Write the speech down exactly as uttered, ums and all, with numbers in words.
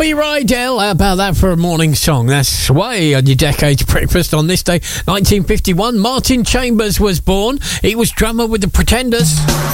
Robbie Rydell, how about that for a morning song? That's Sway on your Decades Breakfast on this day, nineteen fifty-one. Martin Chambers was born. He was drummer with the Pretenders.